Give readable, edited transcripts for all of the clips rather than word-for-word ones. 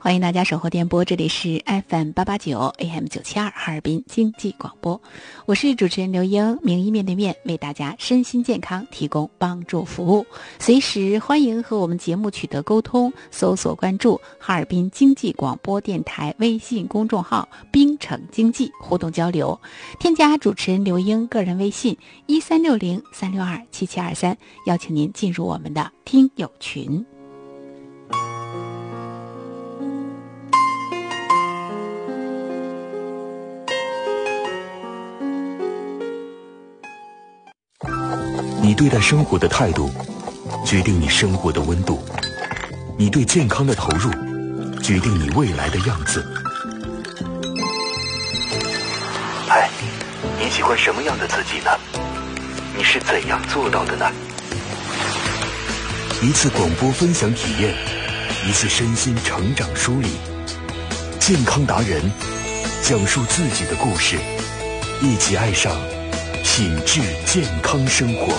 欢迎大家守候电波，这里是 FM889 AM972 哈尔滨经济广播，我是主持人刘英，名医面对面为大家身心健康提供帮助服务，随时欢迎和我们节目取得沟通，搜索关注哈尔滨经济广播电台微信公众号滨城经济互动交流，添加主持人刘英个人微信1360-362-7723，邀请您进入我们的听友群。 你对待生活的态度决定你生活的温度，你对健康的投入决定你未来的样子。嗨，你喜欢什么样的自己呢？你是怎样做到的呢？一次广播分享体验，一次身心成长梳理，健康达人讲述自己的故事，一起爱上品质健康生活。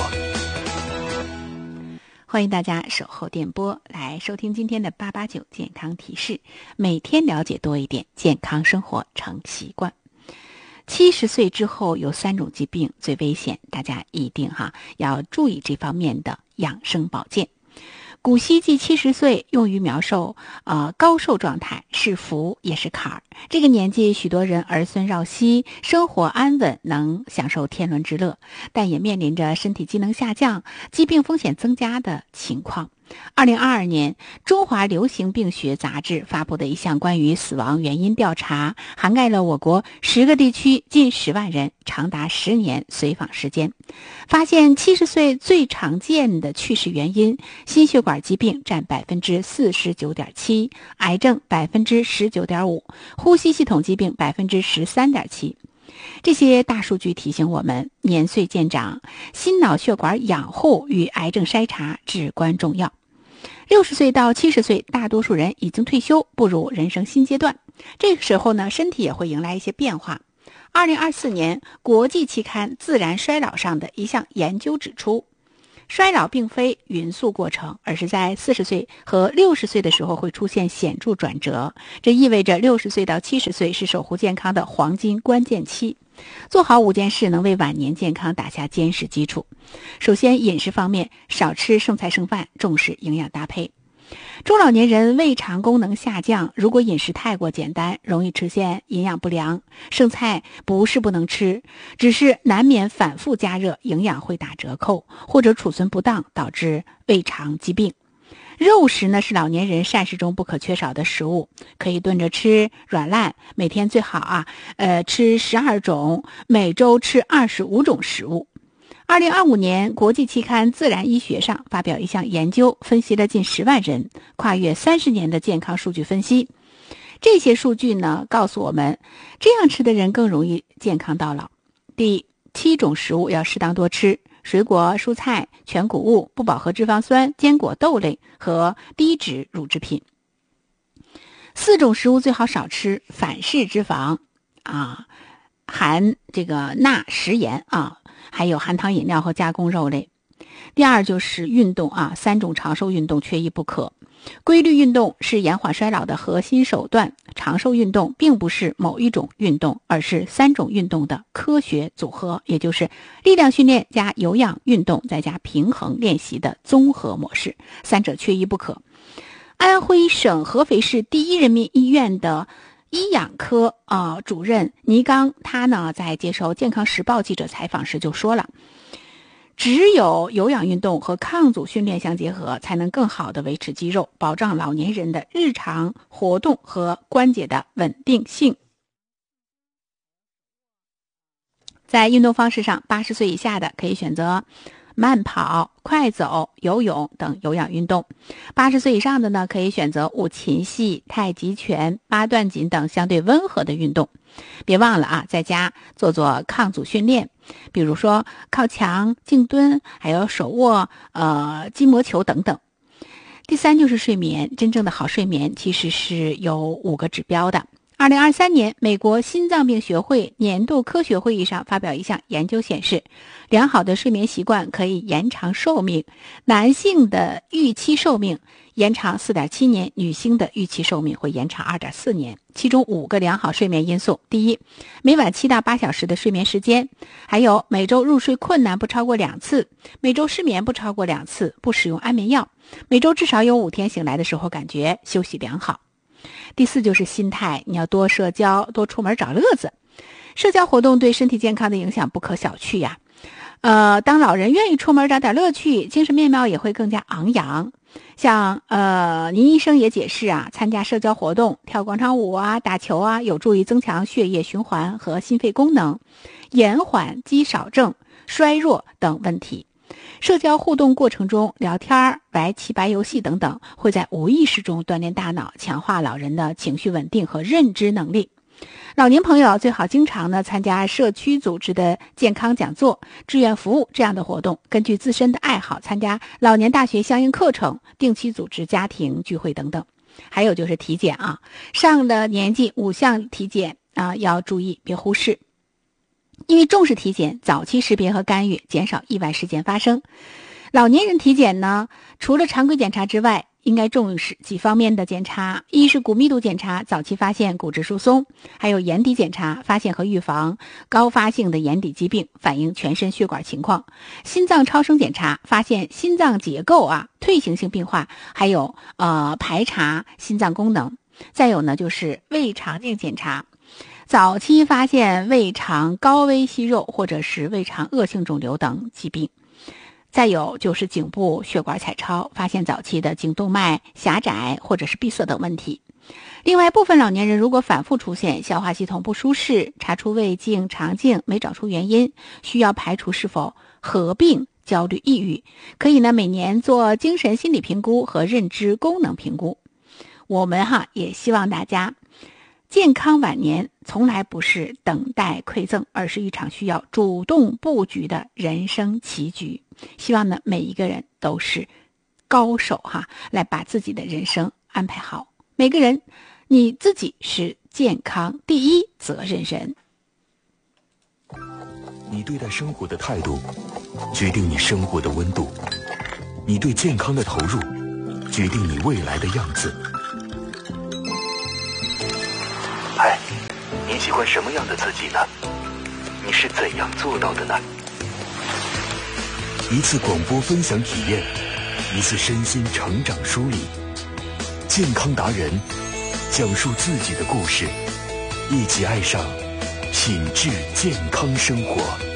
欢迎大家守候电波来收听今天的889健康提示，每天了解多一点，健康生活成习惯。70岁之后有3种疾病最危险，大家一定要注意这方面的养生保健。古稀即70岁用于描述高寿状态，是福也是坎儿。这个年纪许多人儿孙绕膝，生活安稳，能享受天伦之乐，但也面临着身体机能下降、疾病风险增加的情况。2022年中华流行病学杂志发布的一项关于死亡原因调查，涵盖了我国10个地区近10万人，长达10年随访时间，发现70岁最常见的去世原因，心血管疾病占 49.7%， 癌症 19.5%， 呼吸系统疾病 13.7%。这些大数据提醒我们，年岁渐长，心脑血管养护与癌症筛查至关重要。60岁到70岁，大多数人已经退休，步入人生新阶段。这个时候呢，身体也会迎来一些变化。2024年，国际期刊《自然衰老》上的一项研究指出，衰老并非匀速过程，而是在40岁和60岁的时候会出现显著转折。这意味着60岁到70岁是守护健康的黄金关键期。做好5件事能为晚年健康打下坚实基础。首先，饮食方面，少吃剩菜剩饭，重视营养搭配。中老年人胃肠功能下降，如果饮食太过简单，容易出现营养不良。剩菜不是不能吃，只是难免反复加热，营养会打折扣，或者储存不当，导致胃肠疾病。肉食呢是老年人膳食中不可缺少的食物，可以炖着吃，软烂，每天最好吃12种，每周吃25种食物。2025年，国际期刊《自然医学》上发表一项研究，分析了近10万人，跨越30年的健康数据分析。这些数据呢，告诉我们，这样吃的人更容易健康到老。第7种食物要适当多吃，水果、蔬菜、全谷物、不饱和脂肪酸、坚果、豆类和低脂乳制品。4种食物最好少吃，反式脂肪含这个钠、食盐还有含糖饮料和加工肉类。第2就是运动3种长寿运动缺一不可。规律运动是延缓衰老的核心手段，长寿运动并不是某一种运动，而是3种运动的科学组合，也就是力量训练加有氧运动再加平衡练习的综合模式，三者缺一不可。安徽省合肥市第一人民医院的医养科主任倪刚，他呢在接受健康时报记者采访时就说了，只有有氧运动和抗阻训练相结合，才能更好地维持肌肉，保障老年人的日常活动和关节的稳定性。在运动方式上，80岁以下的可以选择慢跑、快走、游泳等有氧运动；80岁以上的呢，可以选择舞琴戏、太极拳、八段锦等相对温和的运动。别忘了在家做做抗阻训练，比如说靠墙、静蹲，还有手握筋膜球等等。第3就是睡眠，真正的好睡眠其实是有5个指标的。 2023年，美国心脏病学会年度科学会议上发表一项研究显示，良好的睡眠习惯可以延长寿命，男性的预期寿命延长 4.7 年，女性的预期寿命会延长 2.4 年。其中5个良好睡眠因素：第一，每晚7到8小时的睡眠时间；还有每周入睡困难不超过2次，每周失眠不超过2次，不使用安眠药，每周至少有5天醒来的时候感觉休息良好。第四就是心态，你要多社交，多出门找乐子。社交活动对身体健康的影响不可小觑呀。当老人愿意出门找点乐趣，精神面貌也会更加昂扬。像倪医生也解释啊，参加社交活动，跳广场舞啊，打球啊，有助于增强血液循环和心肺功能，延缓肌少症、衰弱等问题。社交互动过程中，聊天、玩棋牌游戏等等，会在无意识中锻炼大脑，强化老人的情绪稳定和认知能力。老年朋友最好经常呢参加社区组织的健康讲座、志愿服务这样的活动，根据自身的爱好参加老年大学相应课程，定期组织家庭聚会等等。还有就是体检啊，上了年纪5项体检啊要注意，别忽视。因为重视体检，早期识别和干预，减少意外事件发生。老年人体检呢，除了常规检查之外，应该重视几方面的检查。一是骨密度检查，早期发现骨质疏松；还有眼底检查，发现和预防高发性的眼底疾病，反映全身血管情况。心脏超声检查，发现心脏结构退行性病化，还有排查心脏功能。再有呢，就是胃肠镜检查，早期发现胃肠高危息肉或者是胃肠恶性肿瘤等疾病。再有就是颈部血管彩超，发现早期的颈动脉狭窄或者是闭塞等问题。另外，部分老年人如果反复出现消化系统不舒适，查出胃镜、肠镜没找出原因，需要排除是否合并焦虑、抑郁，可以呢每年做精神心理评估和认知功能评估。我们也希望大家健康晚年从来不是等待馈赠，而是一场需要主动布局的人生棋局。希望呢每一个人都是高手来把自己的人生安排好。每个人你自己是健康第一责任人。 你对待生活的态度决定你生活的温度，你对健康的投入决定你未来的样子。嗨，你喜欢什么样的自己呢？你是怎样做到的呢？一次广播分享体验，一次身心成长梳理，健康达人讲述自己的故事，一起爱上品质健康生活。